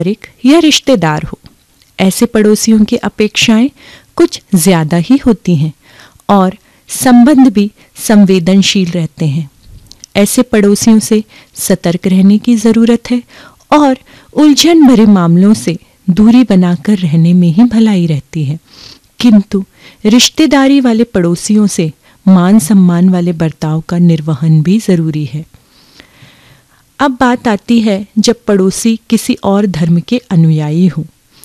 या रिश्तेदार हो। ऐसे पड़ोसियों की अपेक्षाएं कुछ ज्यादा ही होती हैं और संबंध भी संवेदनशील रहते हैं। ऐसे पड़ोसियों से सतर्क रहने की जरूरत है और उलझन भरे मामलों से दूरी बनाकर रहने में ही भलाई रहती है। किंतु रिश्तेदारी वाले पड़ोसियों से मान सम्मान वाले बर्ताव का निर्वहन भी जरूरी है। अब बात आती है जब पड़ोसी किसी और धर्म के अनुयायी हों।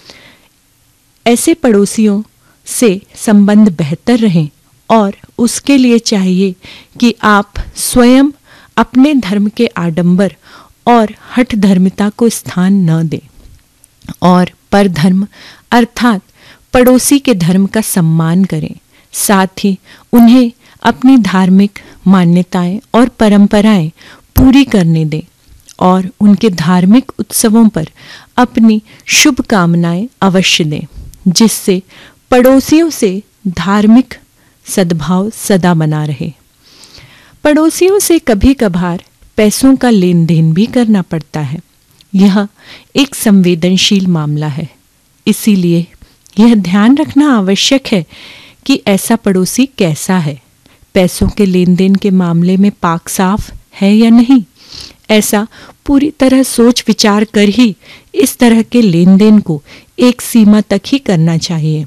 ऐसे पड़ोसियों से संबंध बेहतर रहें और उसके लिए चाहिए कि आप स्वयं अपने धर्म के आडंबर और हठ धर्मिता को स्थान न दें और परधर्म अर्थात पड़ोसी के धर्म का सम्मान करें। साथ ही उन्हें अपनी धार्मिक मान्यताएं और परंपराएं पूरी करने दें और उनके धार्मिक उत्सवों पर अपनी शुभकामनाएं अवश्य दें, जिससे पड़ोसियों से धार्मिक सद्भाव सदा बना रहे। पड़ोसियों से कभी कभार पैसों का लेन देन भी करना पड़ता है। यह एक संवेदनशील मामला है, इसीलिए यह ध्यान रखना आवश्यक है कि ऐसा पड़ोसी कैसा है, पैसों के लेन देन के मामले में पाक साफ है या नहीं। ऐसा पूरी तरह सोच विचार कर ही इस तरह के लेन देन को एक सीमा तक ही करना चाहिए।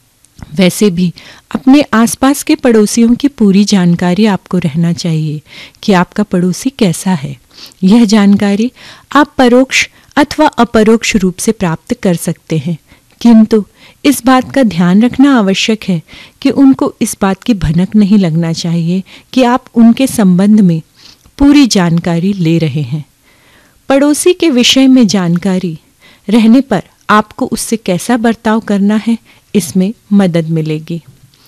वैसे भी अपने आसपास के पड़ोसियों की पूरी जानकारी आपको रहना चाहिए कि आपका पड़ोसी कैसा है। यह जानकारी आप परोक्ष अथवा अपरोक्ष रूप से प्राप्त कर सकते हैं, किंतु इस बात का ध्यान रखना आवश्यक है कि उनको इस बात की भनक नहीं लगना चाहिए कि आप उनके संबंध में पूरी जानकारी ले रहे हैं। पड़ोसी के विषय में जानकारी रहने पर आपको उससे कैसा बर्ताव करना है, इसमें मदद मिलेगी।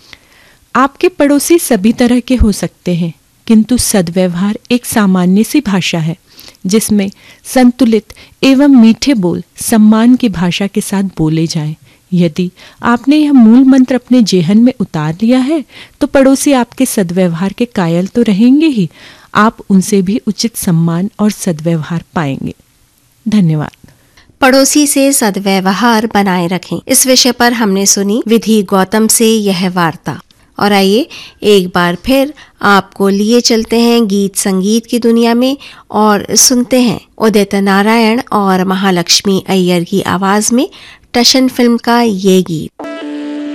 आपके पड़ोसी सभी तरह के हो सकते हैं, किंतु सद्व्यवहार एक सामान्य सी भाषा है जिसमें संतुलित एवं मीठे बोल सम्मान की भाषा के साथ बोले जाएं। यदि आपने यह मूल मंत्र अपने जेहन में उतार लिया है तो पड़ोसी आपके सद्व्यवहार के कायल तो रहेंगे ही, आप उनसे भी उचित सम्मान और सद्व्यवहार पाएंगे। धन्यवाद। पड़ोसी से सद्व्यवहार बनाए रखें, इस विषय पर हमने सुनी विधि गौतम से यह वार्ता। और आइए एक बार फिर आपको लिए चलते हैं गीत संगीत की दुनिया में और सुनते हैं उदित नारायण और महालक्ष्मी अय्यर की आवाज में टशन फिल्म का ये गीत।